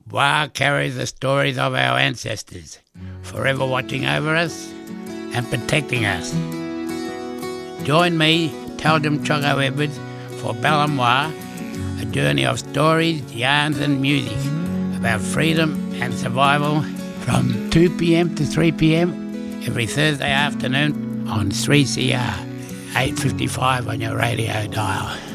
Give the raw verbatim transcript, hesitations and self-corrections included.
Wa carries the stories of our ancestors, forever watching over us and protecting us. Join me, Taldum Chogo Edwards, for Balamwa, a journey of stories, yarns and music about freedom and survival from two p.m. to three p.m. every Thursday afternoon on three C R, eight fifty-five on your radio dial.